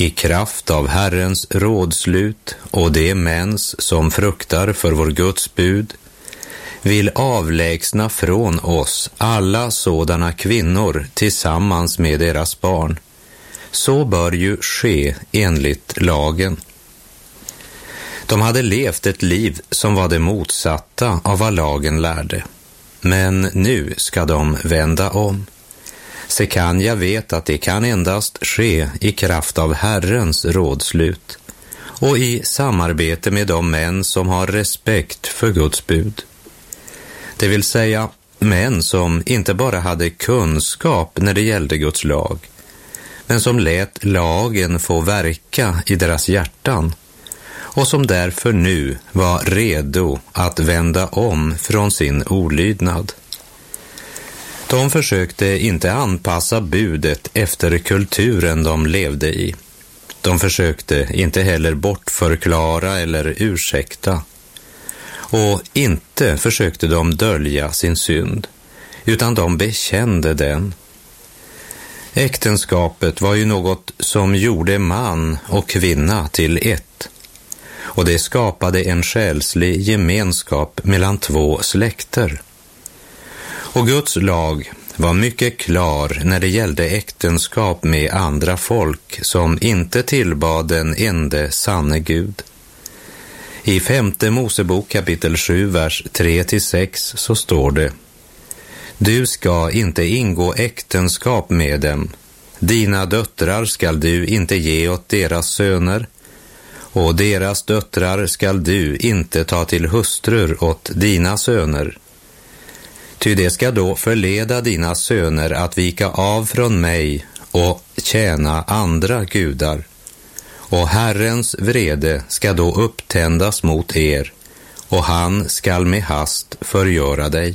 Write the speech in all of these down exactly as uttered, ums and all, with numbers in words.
i kraft av Herrens rådslut och de mäns som fruktar för vår Guds bud, vill avlägsna från oss alla sådana kvinnor tillsammans med deras barn. Så bör ju ske enligt lagen. De hade levt ett liv som var det motsatta av vad lagen lärde. Men nu ska de vända om. Sekanja vet att det kan endast ske i kraft av Herrens rådslut och i samarbete med de män som har respekt för Guds bud. Det vill säga män som inte bara hade kunskap när det gällde Guds lag, men som lät lagen få verka i deras hjärtan och som därför nu var redo att vända om från sin olydnad. De försökte inte anpassa budet efter kulturen de levde i. De försökte inte heller bortförklara eller ursäkta. Och inte försökte de dölja sin synd, utan de bekände den. Äktenskapet var ju något som gjorde man och kvinna till ett. Och det skapade en själslig gemenskap mellan två släkter. Och Guds lag var mycket klar när det gällde äktenskap med andra folk som inte tillbad den ende sanne Gud. I femte Mosebok kapitel sju, vers tre till sex så står det: Du ska inte ingå äktenskap med dem. Dina döttrar skall du inte ge åt deras söner, och deras döttrar skall du inte ta till hustrur åt dina söner. Ty det ska då förleda dina söner att vika av från mig och tjäna andra gudar. Och Herrens vrede ska då upptändas mot er, och han skall med hast förgöra dig.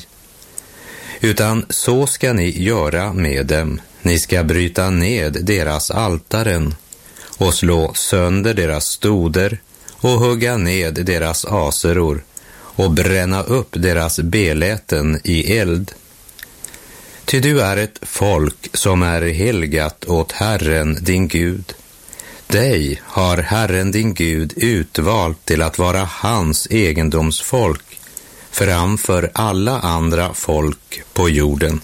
Utan så ska ni göra med dem. Ni ska bryta ned deras altaren och slå sönder deras stoder och hugga ned deras aseror och bränna upp deras beläten i eld. Ty du är ett folk som är helgat åt Herren din Gud. Dig har Herren din Gud utvalt till att vara hans egendomsfolk framför alla andra folk på jorden.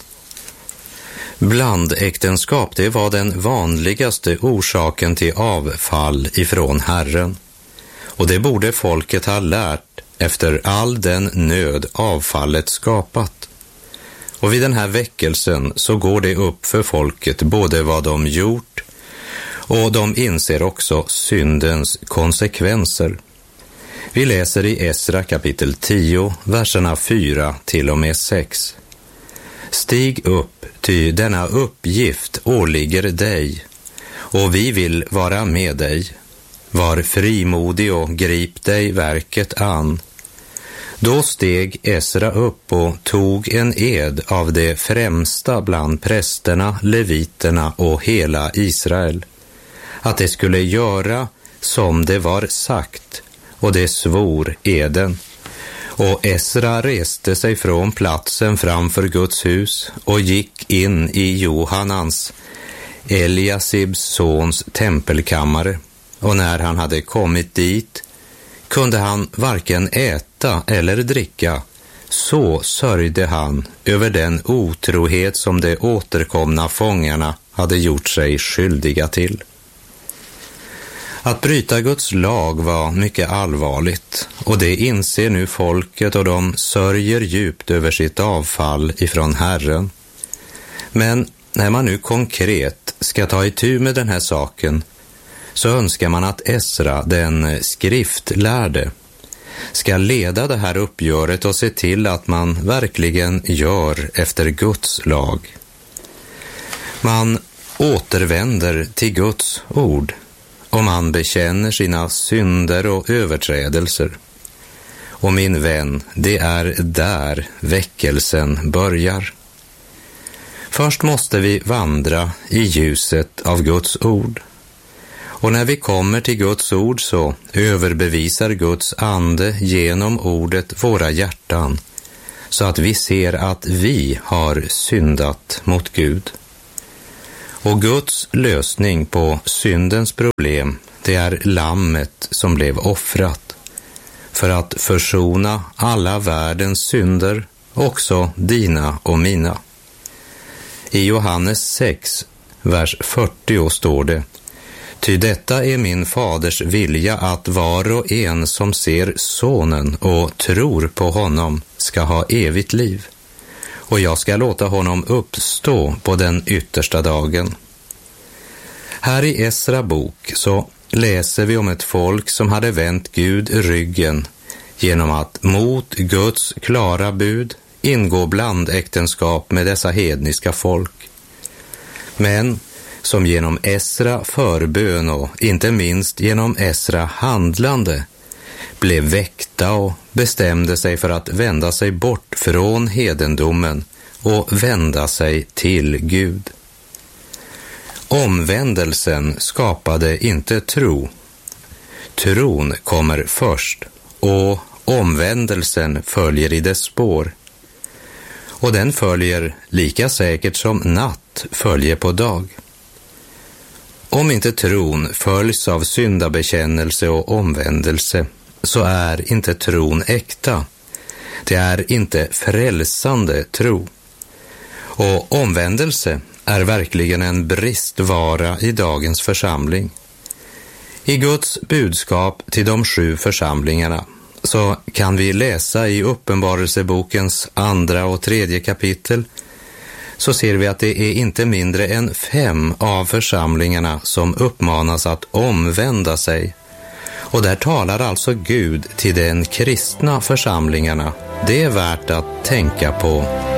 Blandäktenskap, det var den vanligaste orsaken till avfall ifrån Herren. Och det borde folket ha lärt efter all den nöd avfallet skapat. Och vid den här väckelsen så går det upp för folket både vad de gjort, och de inser också syndens konsekvenser. Vi läser i Esra kapitel tio, verserna fyra till och med sex. Stig upp, ty denna uppgift åligger dig, och vi vill vara med dig. Var frimodig och grip dig verket an. Då steg Esra upp och tog en ed av det främsta bland prästerna, leviterna och hela Israel, att det skulle göra som det var sagt, och det svor eden. Och Esra reste sig från platsen framför Guds hus och gick in i Johanans, Eliasibs sons tempelkammare. Och när han hade kommit dit kunde han varken äta eller dricka. Så sörjde han över den otrohet som de återkomna fångarna hade gjort sig skyldiga till. Att bryta Guds lag var mycket allvarligt, och det inser nu folket, och de sörjer djupt över sitt avfall ifrån Herren. Men när man nu konkret ska ta itu med den här saken, så önskar man att Esra, den skriftlärde, ska leda det här uppgöret och se till att man verkligen gör efter Guds lag. Man återvänder till Guds ord, och man bekänner sina synder och överträdelser. Och min vän, det är där väckelsen börjar. Först måste vi vandra i ljuset av Guds ord. Och när vi kommer till Guds ord så överbevisar Guds ande genom ordet våra hjärtan, så att vi ser att vi har syndat mot Gud. Och Guds lösning på syndens problem, det är lammet som blev offrat för att försona alla världens synder, också dina och mina. I Johannes sex, vers fyrtio står det: Ty detta är min faders vilja, att var och en som ser sonen och tror på honom ska ha evigt liv, och jag ska låta honom uppstå på den yttersta dagen. Här i Esra bok så läser vi om ett folk som hade vänt Gud ryggen genom att mot Guds klara bud ingå blandäktenskap med dessa hedniska folk. Men som genom Esra förbön och inte minst genom Esra handlande blev väckta och bestämde sig för att vända sig bort från hedendomen och vända sig till Gud. Omvändelsen skapade inte tro. Tron kommer först och omvändelsen följer i dess spår. Och den följer lika säkert som natt följer på dag. Om inte tron följs av syndabekännelse och omvändelse, så är inte tron äkta. Det är inte frälsande tro. Och omvändelse är verkligen en bristvara i dagens församling. I Guds budskap till de sju församlingarna så kan vi läsa i Uppenbarelsebokens andra och tredje kapitel, så ser vi att det är inte mindre än fem av församlingarna som uppmanas att omvända sig. Och där talar alltså Gud till den kristna församlingarna. Det är värt att tänka på